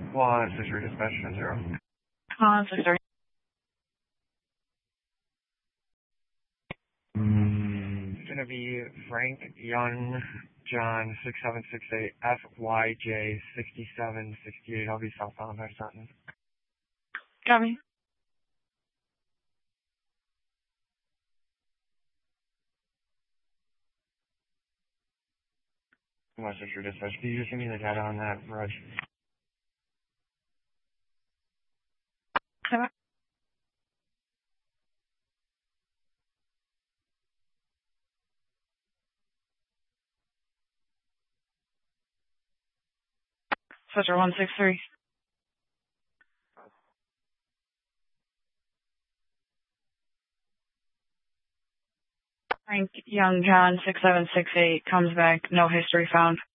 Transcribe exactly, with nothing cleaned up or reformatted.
One, six, three, dispatch, ten, zero. One, six, three. Mm. It's gonna be Frank Young, John, six seven six eight, F Y J, sixty-seven sixty-eight. I'll be southbound by Sutton. Copy. One, six, three, dispatch. Can you just give me the data on that, Raj? Copy. Switcher one six three. Frank Young John six seven six eight comes back, no history found.